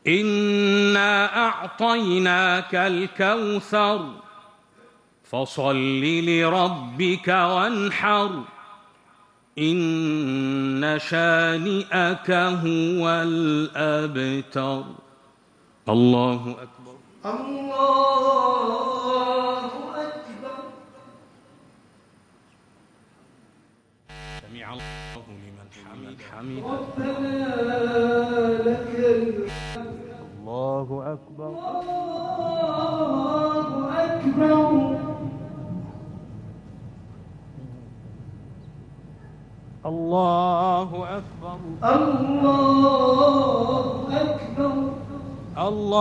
إنا أعطيناك الكوثر فصل لربك وانحر إن شانئك هو الأبتر. الله أكبر. الله أكبر. سمع الله لمن حمده. ربنا لك الحمد. الله أكبر. الله أكبر. الله أكبر. الله أكبر. الله